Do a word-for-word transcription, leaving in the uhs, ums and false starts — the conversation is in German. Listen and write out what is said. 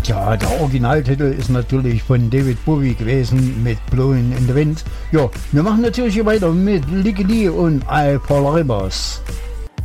Ja, der Originaltitel ist natürlich von David Bowie gewesen mit Blowing in the Wind. Ja, wir machen natürlich hier weiter mit Licky Lee und I Paul Rivers.